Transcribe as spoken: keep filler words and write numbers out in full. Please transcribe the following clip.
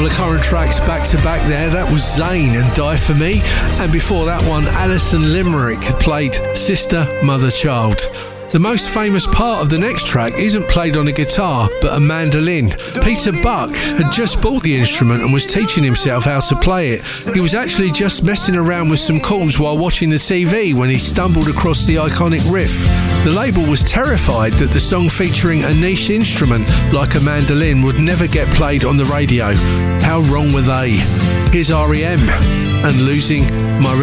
couple of current tracks back to back there. That was Zayn and Die For Me, and before that one, Alison Limerick played Sister, Mother, Child. The most famous part of the next track isn't played on a guitar, but a mandolin. Peter Buck had just bought the instrument and was teaching himself how to play it. He was actually just messing around with some chords while watching the T V when he stumbled across the iconic riff. The label was terrified that the song featuring a niche instrument like a mandolin would never get played on the radio. How wrong were they? Here's R E M and Losing My